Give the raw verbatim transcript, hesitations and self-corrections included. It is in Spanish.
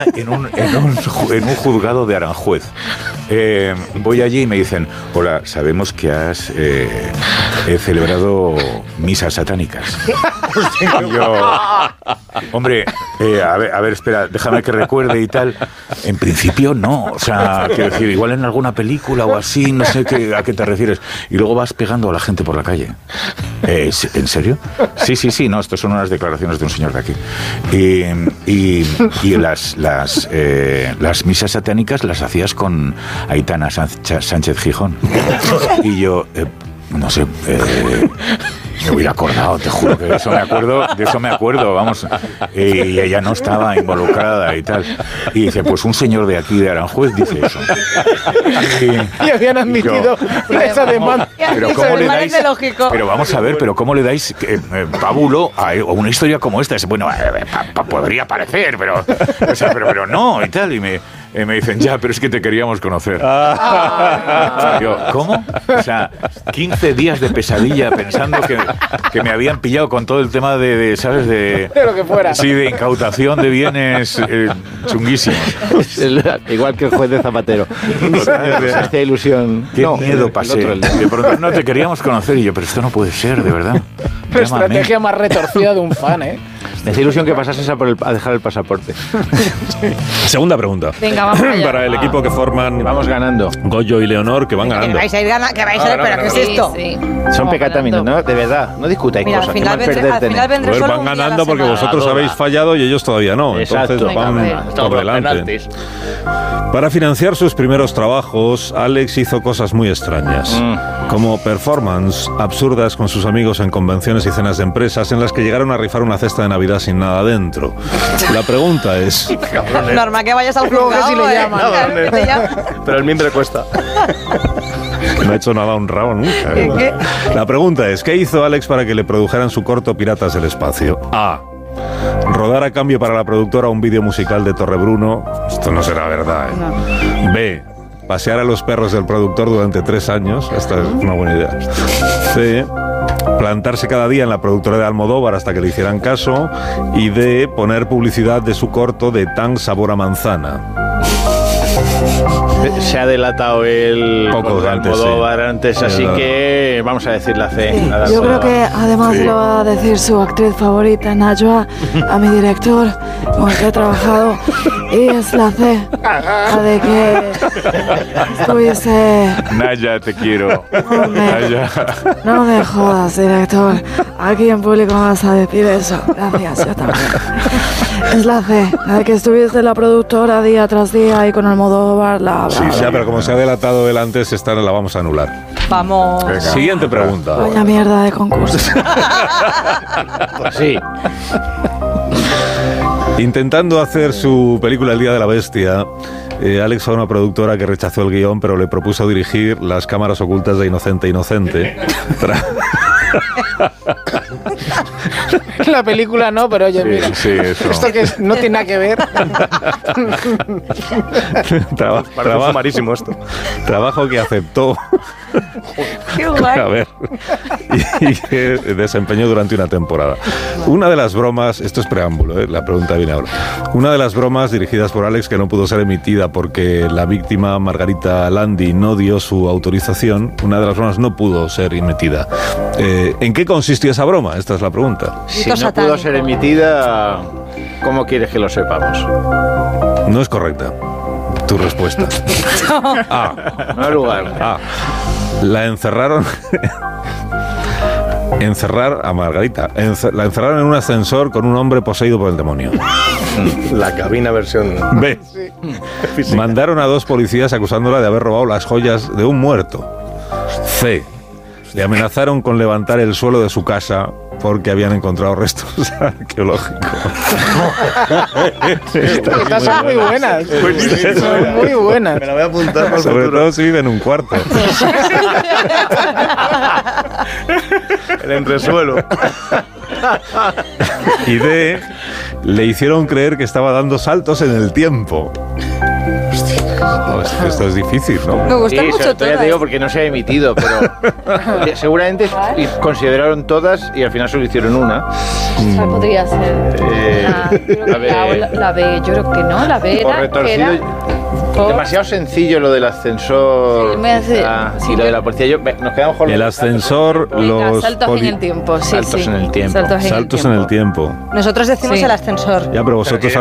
En un, en, un, en un juzgado de Aranjuez. Eh, voy allí y me dicen, hola, sabemos que has eh, he celebrado misas satánicas. Y yo, hombre, eh, a, ver, a ver, espera, déjame que recuerde y tal. En principio no, o sea, quiero decir, igual en alguna película o así, no sé qué, a qué te refieres. Y luego vas pegando a la gente por la calle. Eh, ¿En serio? Sí, sí, sí, no, esto son unas declaraciones de un señor de aquí. Y, y, y las, las, eh, las misas satánicas las hacías con Aitana Sánchez Gijón. Y yo, eh, no sé, eh, me hubiera acordado, te juro que de eso me acuerdo, de eso me acuerdo, vamos. Y ella no estaba involucrada y tal. Y dice, pues un señor de aquí, de Aranjuez, dice eso. Y, y habían admitido y yo, esa demanda. Pero ¿cómo le dais? Pero vamos a ver, pero ¿cómo le dais eh, eh, pábulo a, a una historia como esta? Bueno, eh, pa, pa, podría parecer, pero, o sea, pero, pero no y tal. Y me, eh, me dicen, ya, pero es que te queríamos conocer. Ah. Yo, ¿cómo? O sea, quince días de pesadilla pensando que, que me habían pillado con todo el tema de, de ¿sabes? De, de lo que fuera. Sí, de incautación de bienes eh, chunguísimos. Igual que el juez de Zapatero. Hacía ilusión. Qué no, miedo pasé. De pronto, no te queríamos conocer y yo, pero esto no puede ser, de verdad. La estrategia más retorcida de un fan, ¿eh? Me hacía ilusión que pasases a, por el, a dejar el pasaporte. Segunda pregunta. Venga, vamos allá. Para el equipo que forman... Vamos ganando. Goyo y Leonor, que van ganando. Que vais a ir ganando, que vais a ir, ah, pero ¿qué es esto? Sí, sí. Son pecataminos, ¿no? De verdad, no discutáis Mira, cosas. Al final, vendré, al final vendré pues solo van un día ganando porque vosotros habéis fallado y ellos todavía no. Exacto. Entonces van Venga, por delante. Para financiar sus primeros trabajos, Alex hizo cosas muy extrañas, mm. como performance absurdas con sus amigos en convenciones y cenas de empresas en las que llegaron a rifar una cesta de Navidad sin nada dentro. La pregunta es... Normal que vayas al juzgado, si le llaman. ¿eh? No, no, pero el mimbre cuesta. No ha hecho nada honrado nunca. ¿eh? ¿Qué? La pregunta es, ¿qué hizo Alex para que le produjeran su corto Piratas del Espacio? A. Rodar a cambio para la productora un vídeo musical de Torrebruno. Esto no será verdad, ¿eh? No. B. Pasear a los perros del productor durante tres años. Esta es una buena idea. C. Plantarse cada día en la productora de Almodóvar hasta que le hicieran caso. Y D. Poner publicidad de su corto de Tan Sabor a Manzana. Se ha delatado el poco de Almodóvar antes, sí. Así que vamos a decir la C. Sí, la yo creo que además sí. Lo va a decir su actriz favorita, Najwa, a mi director con el que he trabajado, y es la C, la de que estuviste... Naya, te quiero. No me, Naya. No me jodas, director. Aquí en público me vas a decir eso. Gracias, yo también. Es la C, la de que estuviste en la productora día tras día y con Almodóvar, la... Sí, sí, pero como se ha delatado el antes, esta la vamos a anular. Vamos. Venga. Siguiente pregunta. Vaya mierda de concurso. Pues sí. Intentando hacer su película El Día de la Bestia, eh, Alex fue una productora que rechazó el guión, pero le propuso dirigir Las cámaras ocultas de Inocente Inocente. La película no, pero oye, sí, mira, sí, eso. Esto que es, no tiene nada que ver. Traba, trabajo, sumarísimo esto. Trabajo que aceptó. Qué guay. A ver, y, y que desempeñó durante una temporada. Una de las bromas, esto es preámbulo, ¿eh? La pregunta viene ahora. Una de las bromas dirigidas por Alex que no pudo ser emitida porque la víctima Margarita Landi no dio su autorización, una de las bromas no pudo ser emitida. Eh, ¿En qué consistió esa broma? Esta es la pregunta. Si no pudo ser emitida, ¿cómo quieres que lo sepamos? No es correcta tu respuesta. A. No hay lugar. A. La encerraron... Encerrar a Margarita. Encer- la encerraron en un ascensor con un hombre poseído por el demonio. La cabina versión... B. Sí. Mandaron a dos policías acusándola de haber robado las joyas de un muerto. C. Le amenazaron con levantar el suelo de su casa porque habían encontrado restos arqueológicos. Estas son muy buenas. Son muy buenas. Me la voy a apuntar por Sobre futuro. todo si vive en un cuarto. El entresuelo. Y D. Le hicieron creer que estaba dando saltos en el tiempo. No, es- esto es difícil, ¿no? Me gustan Sí, mucho sobre todo ya todas. te digo porque no se ha emitido, pero eh, seguramente y consideraron todas y al final solo hicieron una. ¿Cuál podría ser? Eh, La, creo que a ver. la, o la- la B, yo creo que no, la B O era... retorcido. era por- Demasiado sencillo lo del ascensor Sí, me hace- quizá, sí, y lo yo- de la policía. Yo, me- nos quedamos con lo El de- ascensor, Venga, los saltos poli- en el tiempo, sí, Saltos sí. en el tiempo. Saltos en saltos el en tiempo. el tiempo. Nosotros decimos Sí. el ascensor. Ya, pero vosotros